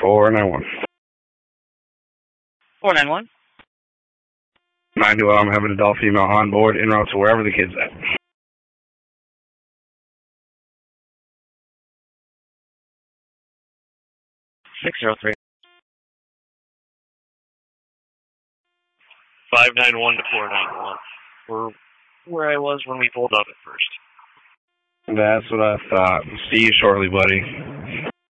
491. 491. 9 I'm having adult female on board en route to wherever the kid's at. 603. 591 to 491. We're where I was when we pulled up at first. That's what I thought. See you shortly, buddy.